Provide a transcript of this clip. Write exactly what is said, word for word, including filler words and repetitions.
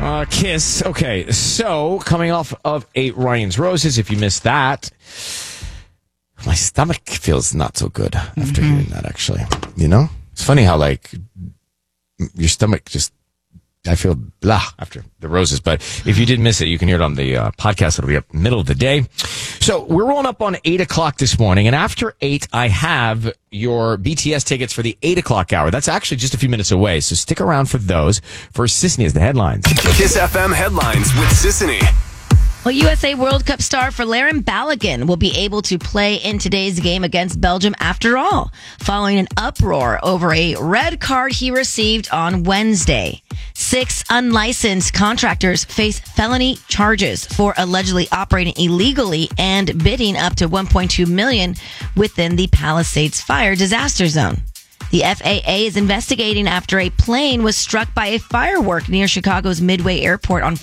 Uh, Kiss. Okay, so coming off of eight Ryan's Roses, if you missed that, my stomach feels not so good after mm-hmm. hearing that, actually. You know? It's funny how, like, your stomach just, I feel blah after the Roses. But if you did miss it, you can hear it on the uh, podcast. It'll be up middle of the day. So we're rolling up on eight o'clock this morning. And after eight, I have your B T S tickets for the eight o'clock hour. That's actually just a few minutes away. So stick around for those. First, Sissany is the headlines. Kiss F M headlines with Sissany. Well, U S A World Cup star Folarin Balogun will be able to play in today's game against Belgium after all, following an uproar over a red card he received on Wednesday. Six unlicensed contractors face felony charges for allegedly operating illegally and bidding up to one point two million dollars within the Palisades fire disaster zone. The F A A is investigating after a plane was struck by a firework near Chicago's Midway Airport on